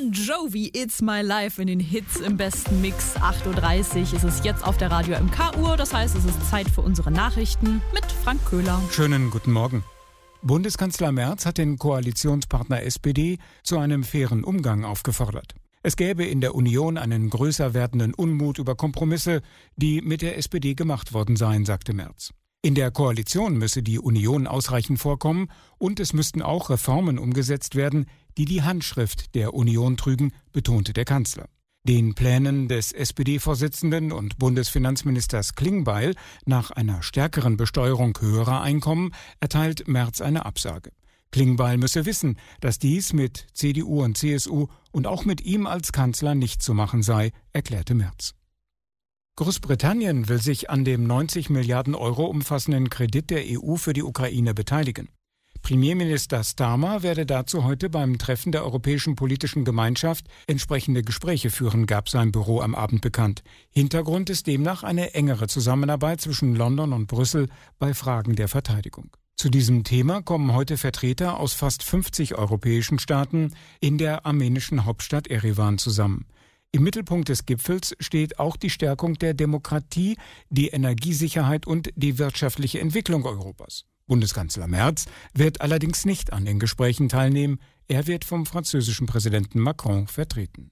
Bon Jovi, It's My Life in den Hits im besten Mix. 8.30 Uhr ist es jetzt auf der Radio MK-Uhr. Das heißt, es ist Zeit für unsere Nachrichten mit Frank Köhler. Schönen guten Morgen. Bundeskanzler Merz hat den Koalitionspartner SPD zu einem fairen Umgang aufgefordert. Es gäbe in der Union einen größer werdenden Unmut über Kompromisse, die mit der SPD gemacht worden seien, sagte Merz. In der Koalition müsse die Union ausreichend vorkommen und es müssten auch Reformen umgesetzt werden, die die Handschrift der Union trügen, betonte der Kanzler. Den Plänen des SPD-Vorsitzenden und Bundesfinanzministers Klingbeil nach einer stärkeren Besteuerung höherer Einkommen erteilt Merz eine Absage. Klingbeil müsse wissen, dass dies mit CDU und CSU und auch mit ihm als Kanzler nicht zu machen sei, erklärte Merz. Großbritannien will sich an dem 90 Milliarden Euro umfassenden Kredit der EU für die Ukraine beteiligen. Premierminister Starmer werde dazu heute beim Treffen der Europäischen Politischen Gemeinschaft entsprechende Gespräche führen, gab sein Büro am Abend bekannt. Hintergrund ist demnach eine engere Zusammenarbeit zwischen London und Brüssel bei Fragen der Verteidigung. Zu diesem Thema kommen heute Vertreter aus fast 50 europäischen Staaten in der armenischen Hauptstadt Erevan zusammen. Im Mittelpunkt des Gipfels steht auch die Stärkung der Demokratie, die Energiesicherheit und die wirtschaftliche Entwicklung Europas. Bundeskanzler Merz wird allerdings nicht an den Gesprächen teilnehmen. Er wird vom französischen Präsidenten Macron vertreten.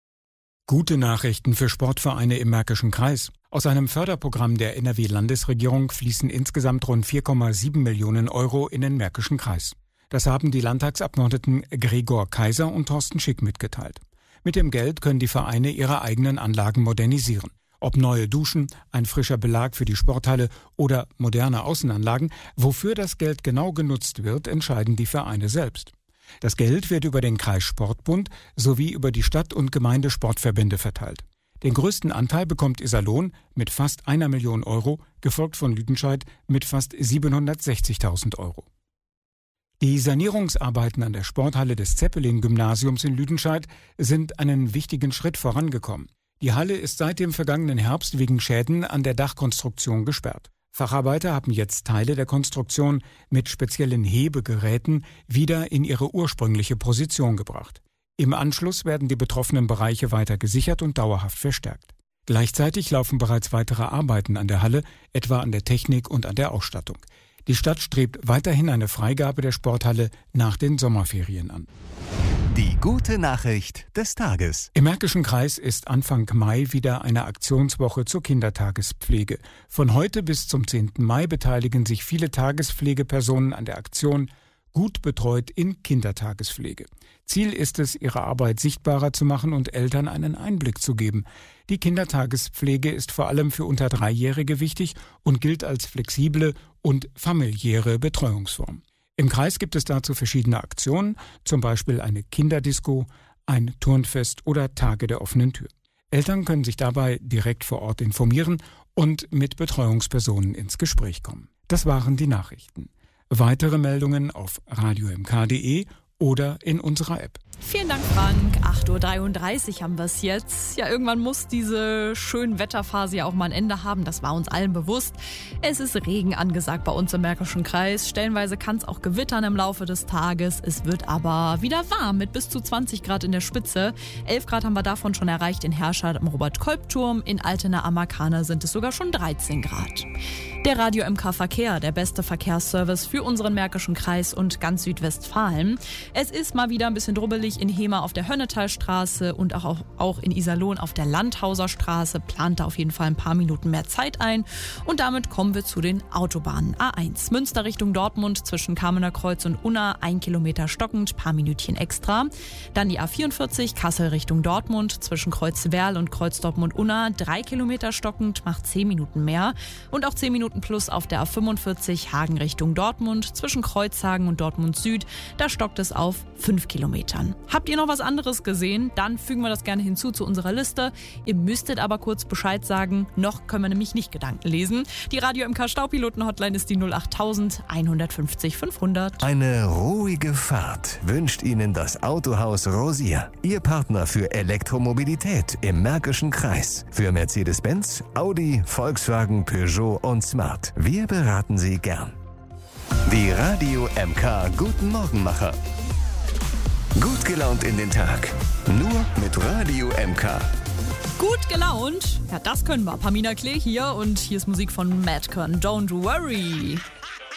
Gute Nachrichten für Sportvereine im Märkischen Kreis. Aus einem Förderprogramm der NRW-Landesregierung fließen insgesamt rund 4,7 Millionen Euro in den Märkischen Kreis. Das haben die Landtagsabgeordneten Gregor Kaiser und Thorsten Schick mitgeteilt. Mit dem Geld können die Vereine ihre eigenen Anlagen modernisieren. Ob neue Duschen, ein frischer Belag für die Sporthalle oder moderne Außenanlagen, wofür das Geld genau genutzt wird, entscheiden die Vereine selbst. Das Geld wird über den Kreissportbund sowie über die Stadt- und Gemeindesportverbände verteilt. Den größten Anteil bekommt Iserlohn mit fast 1 Million Euro, gefolgt von Lüdenscheid mit fast 760.000 Euro. Die Sanierungsarbeiten an der Sporthalle des Zeppelin-Gymnasiums in Lüdenscheid sind einen wichtigen Schritt vorangekommen. Die Halle ist seit dem vergangenen Herbst wegen Schäden an der Dachkonstruktion gesperrt. Facharbeiter haben jetzt Teile der Konstruktion mit speziellen Hebegeräten wieder in ihre ursprüngliche Position gebracht. Im Anschluss werden die betroffenen Bereiche weiter gesichert und dauerhaft verstärkt. Gleichzeitig laufen bereits weitere Arbeiten an der Halle, etwa an der Technik und an der Ausstattung. Die Stadt strebt weiterhin eine Freigabe der Sporthalle nach den Sommerferien an. Die gute Nachricht des Tages. Im Märkischen Kreis ist Anfang Mai wieder eine Aktionswoche zur Kindertagespflege. Von heute bis zum 10. Mai beteiligen sich viele Tagespflegepersonen an der Aktion Gut betreut in Kindertagespflege. Ziel ist es, ihre Arbeit sichtbarer zu machen und Eltern einen Einblick zu geben. Die Kindertagespflege ist vor allem für unter 3-Jährige wichtig und gilt als flexible und familiäre Betreuungsform. Im Kreis gibt es dazu verschiedene Aktionen, zum Beispiel eine Kinderdisco, ein Turnfest oder Tage der offenen Tür. Eltern können sich dabei direkt vor Ort informieren und mit Betreuungspersonen ins Gespräch kommen. Das waren die Nachrichten. Weitere Meldungen auf radiomk.de oder in unserer App. Vielen Dank, Frank. 8.33 Uhr haben wir es jetzt. Ja, irgendwann muss diese schöne Wetterphase ja auch mal ein Ende haben. Das war uns allen bewusst. Es ist Regen angesagt bei uns im Märkischen Kreis. Stellenweise kann es auch gewittern im Laufe des Tages. Es wird aber wieder warm mit bis zu 20 Grad in der Spitze. 11 Grad haben wir davon schon erreicht in Herscheid am Robert-Kolb-Turm. In Altena am Markana sind es sogar schon 13 Grad. Der Radio MK Verkehr, der beste Verkehrsservice für unseren Märkischen Kreis und ganz Südwestfalen. Es ist mal wieder ein bisschen drubbelig in Hema auf der Hönnetalstraße und auch in Iserlohn auf der Landhauser Straße. Plant da auf jeden Fall ein paar Minuten mehr Zeit ein. Und damit kommen wir zu den Autobahnen. A1 Münster Richtung Dortmund zwischen Kamener Kreuz und Unna 1 Kilometer stockend, paar Minütchen extra. Dann die A44 Kassel Richtung Dortmund zwischen Kreuzwerl und Kreuzdortmund-Unna 3 Kilometer stockend, macht 10 Minuten mehr. Und auch 10 Minuten plus auf der A45 Hagen Richtung Dortmund zwischen Kreuzhagen und Dortmund Süd. Da stockt es auf 5 Kilometern. Habt ihr noch was anderes gesehen? Dann fügen wir das gerne hinzu zu unserer Liste. Ihr müsstet aber kurz Bescheid sagen. Noch können wir nämlich nicht Gedanken lesen. Die Radio MK Staupiloten-Hotline ist die 08000 150 500. Eine ruhige Fahrt wünscht Ihnen das Autohaus Rosier. Ihr Partner für Elektromobilität im Märkischen Kreis. Für Mercedes-Benz, Audi, Volkswagen, Peugeot und Smart. Wir beraten Sie gern. Die Radio MK Guten Morgenmacher. Gut gelaunt in den Tag. Nur mit Radio MK. Gut gelaunt? Ja, das können wir. Pamina Klee hier und hier ist Musik von Madcon. Don't worry.